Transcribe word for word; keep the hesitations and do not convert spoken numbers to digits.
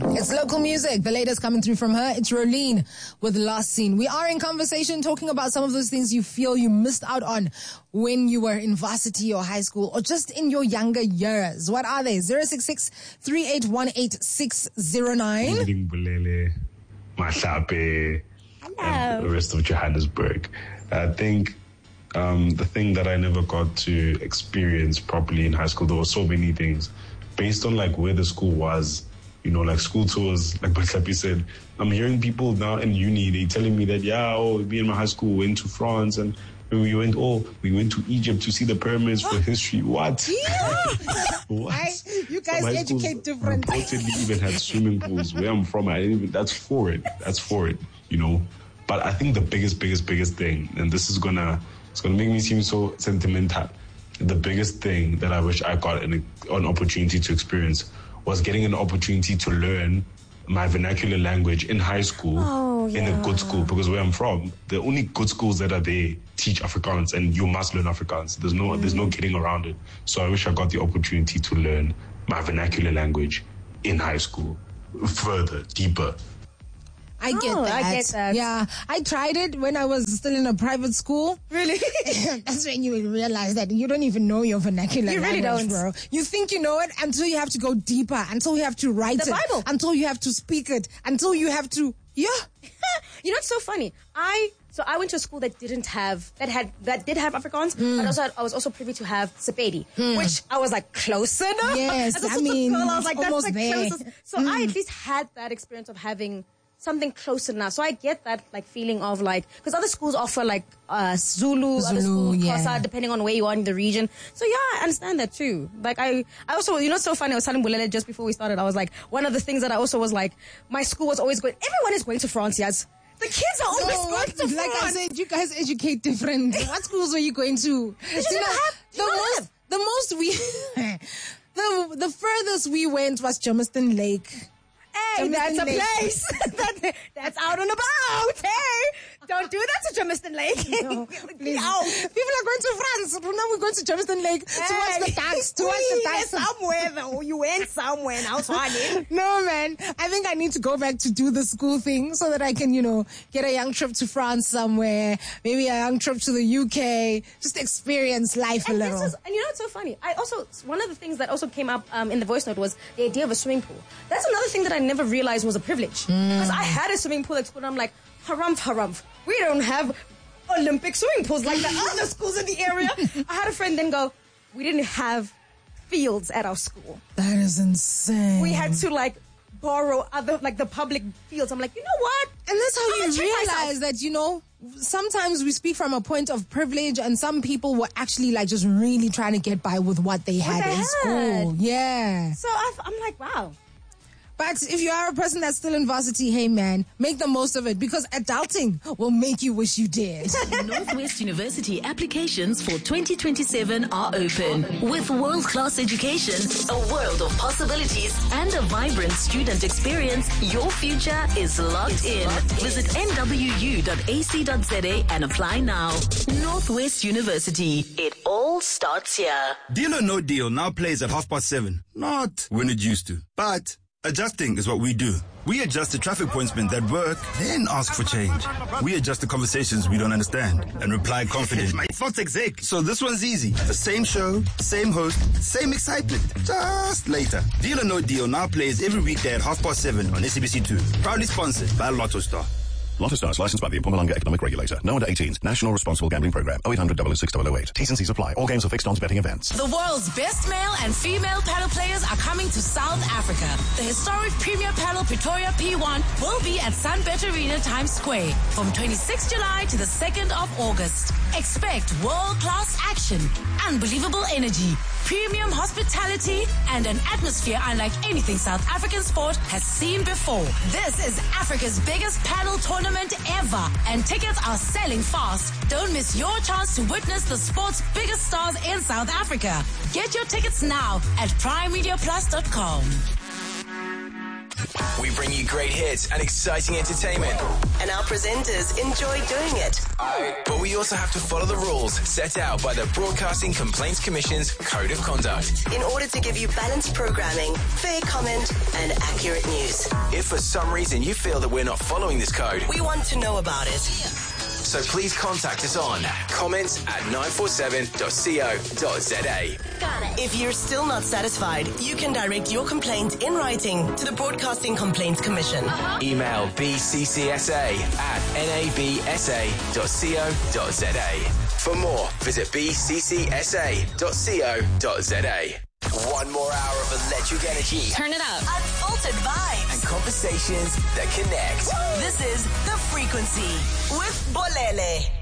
It's local music. The latest coming through from her. It's Rolene with Last Scene. We are in conversation talking about some of those things you feel you missed out on when you were in varsity or high school or just in your younger years. What are they? zero six six, three eight one eight, six zero nine. Bulele, Mahlape, and the rest of Johannesburg. I think um, the thing that I never got to experience properly in high school, there were so many things. Based on like where the school was, you know, like school tours, like Mahlape said, I'm hearing people now in uni, they telling me that, yeah, oh, me and my high school went to France and we went, oh, we went to Egypt to see the pyramids for history. What? Yeah. What? I, you guys Some educate different. Reportedly even had swimming pools. Where I'm from, I didn't even, that's for it. That's for it, you know. But I think the biggest, biggest, biggest thing, and this is gonna, it's gonna make me seem so sentimental. The biggest thing that I wish I got an, an opportunity to experience was getting an opportunity to learn my vernacular language in high school, oh, yeah. in a good school, because where I'm from, the only good schools that are there teach Afrikaans, and you must learn Afrikaans. There's no, mm. there's no getting around it. So I wish I got the opportunity to learn my vernacular language in high school, further, deeper. I get oh, that. I get that. Yeah, I tried it when I was still in a private school. Really? That's when you will realize that you don't even know your vernacular you language, really don't. bro. You think you know it until you have to go deeper, until you have to write the it, Bible. until you have to speak it, until you have to, yeah. You know, it's so funny. I so I went to a school that didn't have that had that did have Afrikaans, mm. but also had, I was also privy to have Sepedi, mm. which I was like close enough. Yes, As a I mean, girl, I was like, that's the there. closest. So mm. I at least had that experience of having something close enough. So I get that like feeling of like, because other schools offer like uh, Zulu, Zulu, other schools yeah. Xhosa, depending on where you are in the region. So yeah, I understand that too. Like I, I also, you know, it's so funny. I was telling Bulele just before we started. I was like, one of the things that I also was like, my school was always going. Everyone is going to France, yes. The kids are always no, going to like France. I said, you guys educate different. What schools were you going to? You you know, have, the most, have. the most we, the the furthest we went was Germiston Lake. Hey, Germiston that's a Lake. place. that, that's out and about. Hey, don't do that to Germiston Lake. No, please. Ow. People are going to France. Now we're going to Germiston Lake Hey. towards the tax. Towards the tax. Somewhere though. You went somewhere now, Swani. No, man. I think I need to go back to do the school thing so that I can, you know, get a young trip to France somewhere. Maybe a young trip to the U K. Just experience life And a this little. is, and you know, it's so funny. I also, one of the things that also came up um, in the voice note was the idea of a swimming pool. That's another thing that I never realized was a privilege. Because I had a swimming pool at school and I'm like, harumph, harumph. We don't have Olympic swimming pools like the other schools in the area. I had a friend then go, we didn't have fields at our school. That is insane. We had to like borrow other, like the public fields. I'm like, you know what? And that's how I'm you gonna treat realize myself. that, you know, sometimes we speak from a point of privilege and some people were actually like just really trying to get by with what they had they in had. school. Yeah. So I've, I'm like, wow. But if you are a person that's still in varsity, hey man, make the most of it because adulting will make you wish you did. Northwest University applications for twenty twenty-seven are open. With world-class education, a world of possibilities, and a vibrant student experience, your future is locked in. Visit n w u dot a c dot z a and apply now. Northwest University. It all starts here. Deal or No Deal now plays at half past seven. Not when it used to, but adjusting is what we do. We adjust the traffic pointsmen that work, then ask for change. We adjust the conversations we don't understand and reply confident. My thoughts exec. So this one's easy. The same show, same host, same excitement. Just later. Deal or No Deal now plays every weekday at half past seven on S A B C two. Proudly sponsored by Lotto Star. Lotto Stars licensed by the Mpumalanga Economic Regulator. No under eighteens. National Responsible Gambling Program. oh eight hundred, double oh six, double oh eight. T's and C's apply. All games are fixed odds betting events. The world's best male and female paddle players are coming to South Africa. The historic Premier Paddle Pretoria P one will be at Sunbet Arena Times Square from twenty-sixth of July to the second of August. Expect world-class action, unbelievable energy, premium hospitality, and an atmosphere unlike anything South African sport has seen before. This is Africa's biggest paddle tournament ever, and tickets are selling fast. Don't miss your chance to witness the sport's biggest stars in South Africa. Get your tickets now at prime media plus dot com. We bring you great hits and exciting entertainment. And our presenters enjoy doing it. But we also have to follow the rules set out by the Broadcasting Complaints Commission's Code of Conduct. In order to give you balanced programming, fair comment, and accurate news. If for some reason you feel that we're not following this code, we want to know about it. So please contact us on comments at nine four seven dot co dot za. If you're still not satisfied, you can direct your complaint in writing to the Broadcasting Complaints Commission. Uh-huh. Email b c c s a at n a b s a dot co dot za. For more, visit b c c s a dot co dot za. One more hour of electric energy. Turn it up. Unfiltered vibes. And conversations that connect. This is The Frequency with Bolele.